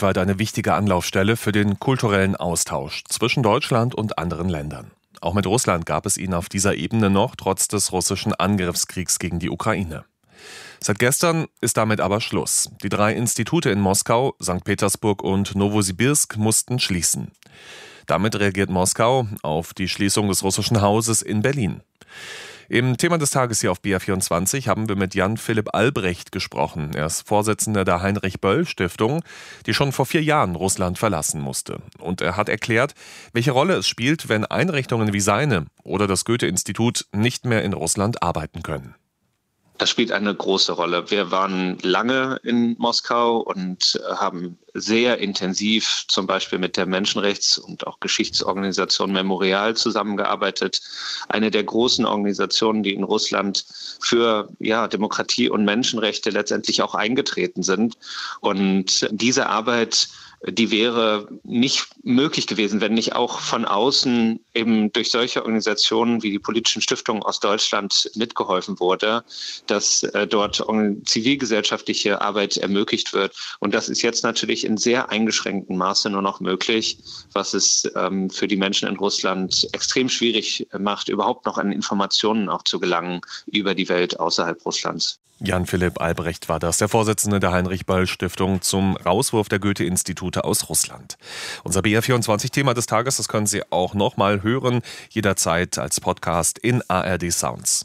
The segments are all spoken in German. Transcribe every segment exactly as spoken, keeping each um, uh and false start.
weltweit eine wichtige Anlaufstelle für den kulturellen Austausch zwischen Deutschland und anderen Ländern. Auch mit Russland gab es ihn auf dieser Ebene noch, trotz des russischen Angriffskriegs gegen die Ukraine. Seit gestern ist damit aber Schluss. Die drei Institute in Moskau, Sankt Petersburg und Nowosibirsk mussten schließen. Damit reagiert Moskau auf die Schließung des russischen Hauses in Berlin. Im Thema des Tages hier auf B R vierundzwanzig haben wir mit Jan-Philipp Albrecht gesprochen. Er ist Vorsitzender der Heinrich-Böll-Stiftung, die schon vor vier Jahren Russland verlassen musste. Und er hat erklärt, welche Rolle es spielt, wenn Einrichtungen wie seine oder das Goethe-Institut nicht mehr in Russland arbeiten können. Das spielt eine große Rolle. Wir waren lange in Moskau und haben sehr intensiv zum Beispiel mit der Menschenrechts- und auch Geschichtsorganisation Memorial zusammengearbeitet. Eine der großen Organisationen, die in Russland für ja, Demokratie und Menschenrechte letztendlich auch eingetreten sind. Und diese Arbeit, die wäre nicht möglich gewesen, wenn nicht auch von außen eben durch solche Organisationen wie die politischen Stiftungen aus Deutschland mitgeholfen wurde, dass äh, dort zivilgesellschaftliche Arbeit ermöglicht wird. Und das ist jetzt natürlich in sehr eingeschränktem Maße nur noch möglich, was es ähm, für die Menschen in Russland extrem schwierig macht, überhaupt noch an Informationen auch zu gelangen über die Welt außerhalb Russlands. Jan-Philipp Albrecht war das, der Vorsitzende der Heinrich-Böll-Stiftung zum Rauswurf der Goethe-Institute aus Russland. Unser B R vierundzwanzig-Thema des Tages, das können Sie auch nochmal hören, jederzeit als Podcast in A R D Sounds.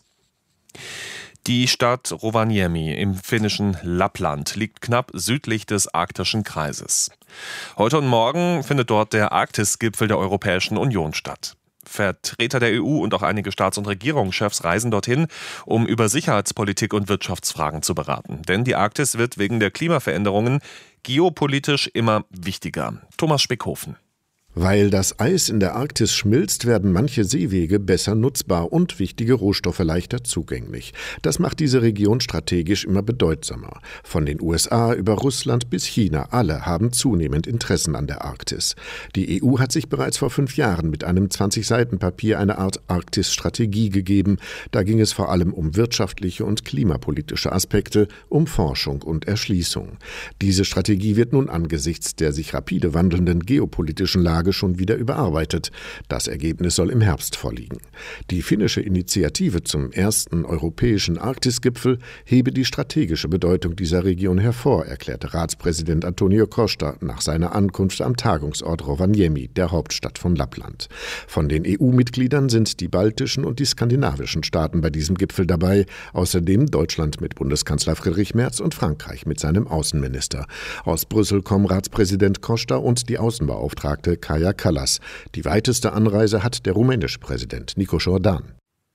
Die Stadt Rovaniemi im finnischen Lappland liegt knapp südlich des arktischen Kreises. Heute und morgen findet dort der Arktis-Gipfel der Europäischen Union statt. Vertreter der E U und auch einige Staats- und Regierungschefs reisen dorthin, um über Sicherheitspolitik und Wirtschaftsfragen zu beraten. Denn die Arktis wird wegen der Klimaveränderungen geopolitisch immer wichtiger. Thomas Speckhofen. Weil das Eis in der Arktis schmilzt, werden manche Seewege besser nutzbar und wichtige Rohstoffe leichter zugänglich. Das macht diese Region strategisch immer bedeutsamer. Von den U S A über Russland bis China, alle haben zunehmend Interessen an der Arktis. Die E U hat sich bereits vor fünf Jahren mit einem zwanzig Seiten Papier eine Art Arktis-Strategie gegeben. Da ging es vor allem um wirtschaftliche und klimapolitische Aspekte, um Forschung und Erschließung. Diese Strategie wird nun angesichts der sich rapide wandelnden geopolitischen Lage schon wieder überarbeitet. Das Ergebnis soll im Herbst vorliegen. Die finnische Initiative zum ersten europäischen Arktisgipfel hebe die strategische Bedeutung dieser Region hervor, erklärte Ratspräsident Antonio Costa nach seiner Ankunft am Tagungsort Rovaniemi, der Hauptstadt von Lappland. Von den E U-Mitgliedern sind die baltischen und die skandinavischen Staaten bei diesem Gipfel dabei, außerdem Deutschland mit Bundeskanzler Friedrich Merz und Frankreich mit seinem Außenminister. Aus Brüssel kommen Ratspräsident Costa und die Außenbeauftragte Kaja Kallas. Die weiteste Anreise hat der rumänische Präsident Nico Jordan.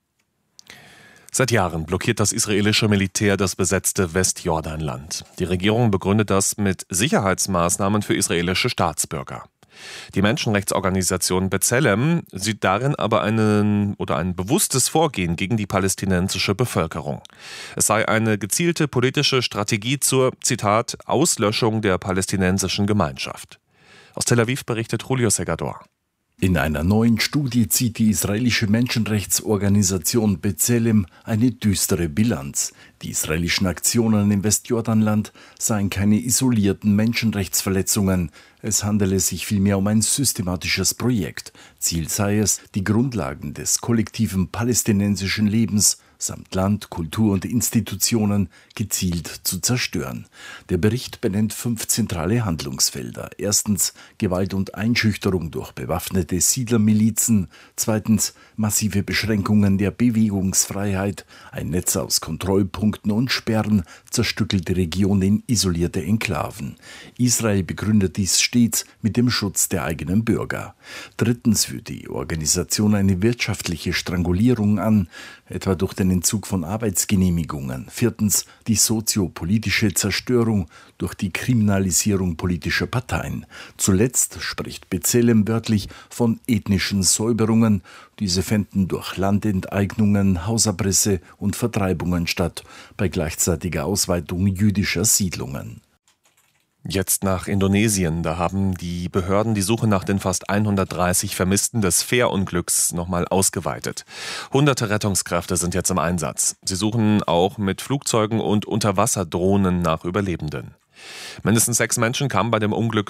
Seit Jahren blockiert das israelische Militär das besetzte Westjordanland. Die Regierung begründet das mit Sicherheitsmaßnahmen für israelische Staatsbürger. Die Menschenrechtsorganisation B'Tselem sieht darin aber einen oder ein bewusstes Vorgehen gegen die palästinensische Bevölkerung. Es sei eine gezielte politische Strategie zur, Zitat, Auslöschung der palästinensischen Gemeinschaft. Aus Tel Aviv berichtet Julio Segador. In einer neuen Studie zieht die israelische Menschenrechtsorganisation B'Tselem eine düstere Bilanz. Die israelischen Aktionen im Westjordanland seien keine isolierten Menschenrechtsverletzungen. Es handele sich vielmehr um ein systematisches Projekt. Ziel sei es, die Grundlagen des kollektiven palästinensischen Lebens samt Land, Kultur und Institutionen gezielt zu zerstören. Der Bericht benennt fünf zentrale Handlungsfelder. Erstens Gewalt und Einschüchterung durch bewaffnete Siedlermilizen. Zweitens massive Beschränkungen der Bewegungsfreiheit. Ein Netz aus Kontrollpunkten und Sperren zerstückelt die Region in isolierte Enklaven. Israel begründet dies stets mit dem Schutz der eigenen Bürger. Drittens führt die Organisation eine wirtschaftliche Strangulierung an, etwa durch den Entzug von Arbeitsgenehmigungen. Viertens die soziopolitische Zerstörung durch die Kriminalisierung politischer Parteien. Zuletzt spricht B'Tselem wörtlich von ethnischen Säuberungen. Diese fänden durch Landenteignungen, Hausabrisse und Vertreibungen statt, bei gleichzeitiger Ausweitung jüdischer Siedlungen. Jetzt nach Indonesien. Da haben die Behörden die Suche nach den fast hundertdreißig Vermissten des Fährunglücks nochmal ausgeweitet. Hunderte Rettungskräfte sind jetzt im Einsatz. Sie suchen auch mit Flugzeugen und Unterwasserdrohnen nach Überlebenden. Mindestens sechs Menschen kamen bei dem Unglück